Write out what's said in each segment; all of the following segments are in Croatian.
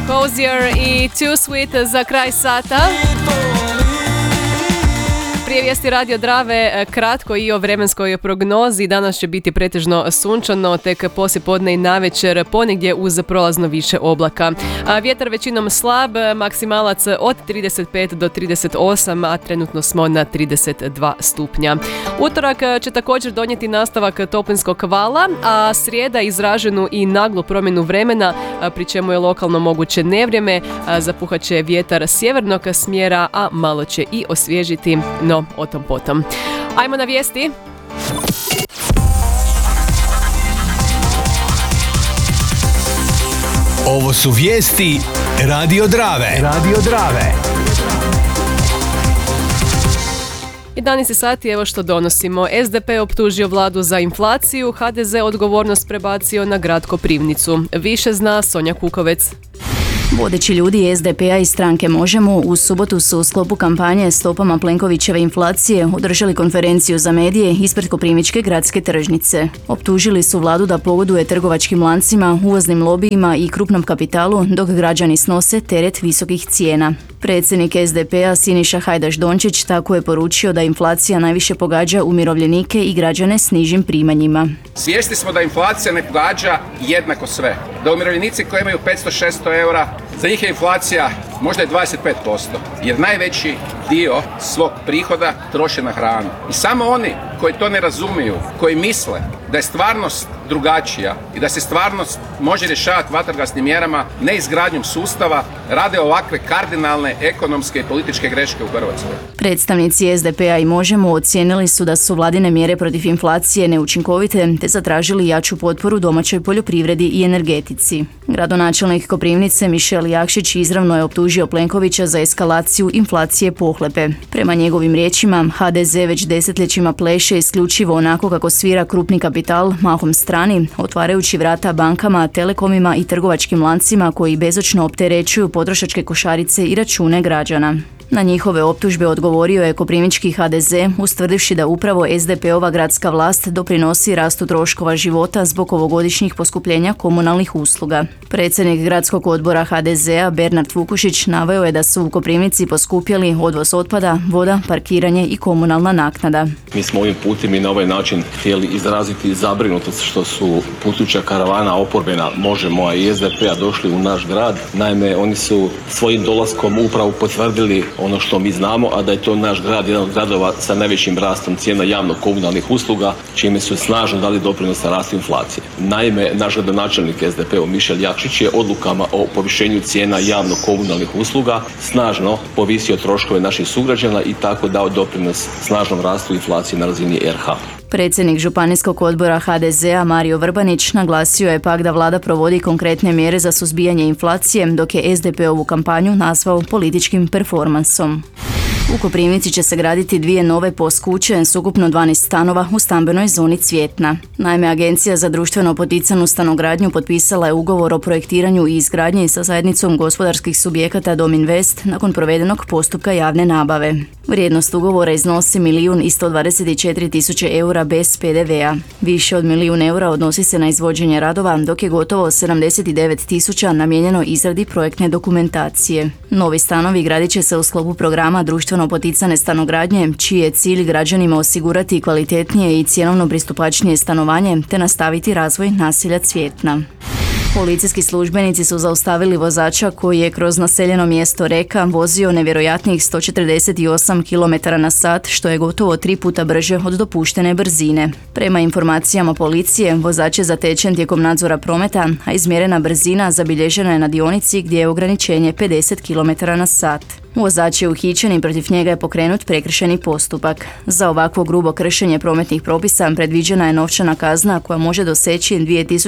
Cozier i Too Sweet za kraj sata. Prije vijesti Radio Drave kratko i o vremenskoj prognozi. Danas će biti pretežno sunčano, tek poslijepodne i navečer ponegdje uz prolazno više oblaka. Vjetar većinom slab, maksimalac od 35 do 38, a trenutno smo na 32 stupnja. Utorak će također donijeti nastavak toplinskog vala, a srijeda izraženu i naglu promjenu vremena, pri čemu je lokalno moguće nevrijeme. Zapuhat će vjetar sjevernog smjera, a malo će i osvježiti, no o tom potom. Ajmo na vijesti. Ovo su vijesti Radio Drave. Radio Drave. 11 sati, evo što donosimo. SDP optužio vladu za inflaciju, HDZ odgovornost prebacio na grad Koprivnicu. Više zna Sonja Kukovec. Vodeći ljudi SDP-a i stranke Možemo u subotu su u sklopu kampanje Stopama Plenkovićeve inflacije održali konferenciju za medije ispred Koprivničke gradske tržnice. Optužili su vladu da pogoduje trgovačkim lancima, uvoznim lobijima i krupnom kapitalu, dok građani snose teret visokih cijena. Predsjednik SDP-a Siniša Hajdaš Dončić tako je poručio da inflacija najviše pogađa umirovljenike i građane s nižim primanjima. Svjesni smo da inflacija ne pogađa jednako sve. Da umirovljenici koji imaju 500-600 eura, za njih je inflacija možda i 25%, jer najveći dio svog prihoda troše na hranu. I samo oni koji to ne razumiju, koji misle da je stvarnost drugačija i da se stvarnost može rješavati vatrogasnim mjerama, ne izgradnjom sustava, rade ovakve kardinalne ekonomske i političke greške u Hrvatskoj. Predstavnici SDP-a i Možemo ocijenili su da su vladine mjere protiv inflacije neučinkovite, te zatražili jaču potporu domaćoj poljoprivredi i energetici. Gradonačelnik Koprivnice Mišel Jakšić izravno je optužio Plenkovića za eskalaciju inflacije pohlepe. Prema njegovim riječima, HDZ već desetljećima pleše isključivo onako kako svira krupni kapital, mahom strani, otvarajući vrata bankama, telekomima i trgovačkim lancima koji bezočno opterećuju potrošačke košarice i račune građana. Na njihove optužbe odgovorio je koprivnički HDZ, ustvrdivši da upravo SDP-ova gradska vlast doprinosi rastu troškova života zbog ovogodišnjih poskupljenja komunalnih usluga. Predsjednik gradskog odbora HDZ-a Bernard Vukušić naveo je da su u Koprivnici poskupjeli odvoz otpada, voda, parkiranje i komunalna naknada. Mi smo ovim putem i na ovaj način htjeli izraziti zabrinutost što su putuća karavana oporbena Možemo i SDP-a došli u naš grad. Naime, oni su svojim dolaskom upravo potvrdili ono što mi znamo, a da je to naš grad, jedan od gradova sa najvećim rastom cijena javno-komunalnih usluga, čime su snažno dali doprinos na rastu inflacije. Naime, naš gradonačelnik SDP-a Mišel Jakšić je odlukama o povišenju cijena javno-komunalnih usluga snažno povisio troškove naših sugrađana i tako dao doprinos snažnom rastu inflacije na razini RH. Predsjednik županijskog odbora HDZ-a Mario Vrbanić naglasio je pak da vlada provodi konkretne mjere za suzbijanje inflacije, dok je SDP-ovu kampanju nazvao političkim performansom. U Koprivnici će se graditi 2 nove POS kuće s ukupno 12 stanova u stambenoj zoni Cvjetna. Naime, Agencija za društveno poticanu stanogradnju potpisala je ugovor o projektiranju i izgradnji sa zajednicom gospodarskih subjekata Dom Invest nakon provedenog postupka javne nabave. Vrijednost ugovora iznosi 1.124.000 eura bez PDV-a. Više od 1.000.000 eura odnosi se na izvođenje radova, dok je gotovo 79.000 namijenjeno izradi projektne dokumentacije. Novi stanovi gradit će se u sklopu programa društveno poticane stanogradnje, čiji je cilj građanima osigurati kvalitetnije i cjenovno pristupačnije stanovanje te nastaviti razvoj naselja Cvjetna. Policijski službenici su zaustavili vozača koji je kroz naseljeno mjesto Reka vozio nevjerojatnih 148 km/h, što je gotovo 3 puta brže od dopuštene brzine. Prema informacijama policije, vozač je zatečen tijekom nadzora prometa, a izmjerena brzina zabilježena je na dionici gdje je ograničenje 50 km/h. Vozač je uhićen i protiv njega je pokrenut prekršajni postupak. Za ovakvo grubo kršenje prometnih propisa predviđena je novčana kazna koja može doseći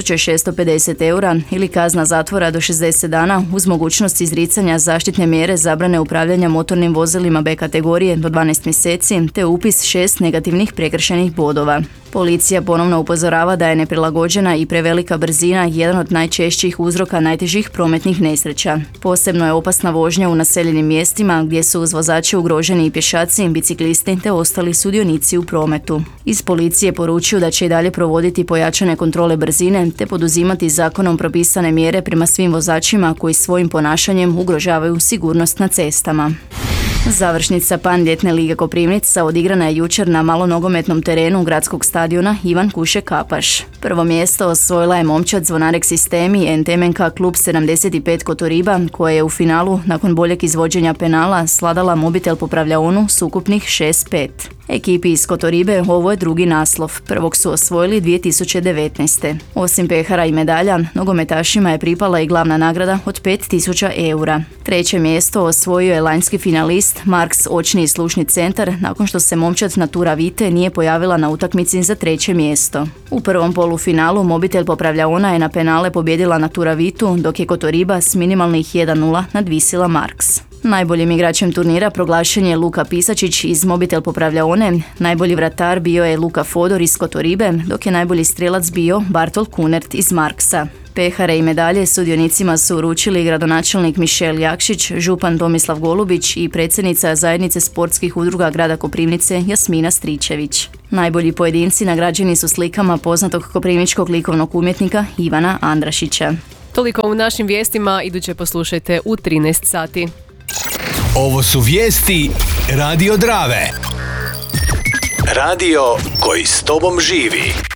2.650 eura ili kazna zatvora do 60 dana uz mogućnost izricanja zaštitne mjere zabrane upravljanja motornim vozilima B kategorije do 12 mjeseci te upis 6 negativnih prekršajnih bodova. Policija ponovno upozorava da je neprilagođena i prevelika brzina jedan od najčešćih uzroka najtežih prometnih nesreća. Posebno je opasna vožnja u naseljenim mjestima gdje su uz vozače ugroženi i pješaci, biciklisti te ostali sudionici u prometu. Iz policije poručuju da će i dalje provoditi pojačane kontrole brzine te poduzimati zakonom propisane mjere prema svim vozačima koji svojim ponašanjem ugrožavaju sigurnost na cestama. Završnica PAN ljetne lige Koprivnica odigrana je jučer na malonogometnom terenu gradskog stadiona Ivan Kuše Kapaš. Prvo mjesto osvojila je momčad Zvonarek Sistemi NTMNK klub 75 Kotoriba, koja je u finalu nakon boljeg izvođenja penala sladala Mobitel Popravljaonu s ukupnih 6-5. Ekipi iz Kotoribe ovo je drugi naslov, prvog su osvojili 2019. Osim pehara i medalja, nogometašima je pripala i glavna nagrada od 5.000 eura. Treće mjesto osvojio je lanjski finalist Marks očni i slušni centar nakon što se momčad Natura Vite nije pojavila na utakmici za treće mjesto. U prvom polufinalu Mobitel Popravljaona je na penale pobjedila Natura Vitu, dok je Kotoriba s minimalnih 1-0 nadvisila Marks. Najboljim igračem turnira proglašen je Luka Pisačić iz Mobitel Popravljaone, najbolji vratar bio je Luka Fodor iz Kotoribe, dok je najbolji strelac bio Bartol Kunert iz Marksa. Pehare i medalje sudionicima su uručili gradonačelnik Mišel Jakšić, župan Tomislav Golubić i predsjednica zajednice sportskih udruga grada Koprivnice Jasmina Stričević. Najbolji pojedinci nagrađeni su slikama poznatog koprivničkog likovnog umjetnika Ivana Andrašića. Toliko u našim vijestima, iduće poslušajte u 13 sati. Ovo su vijesti Radio Drave. Radio koji s tobom živi.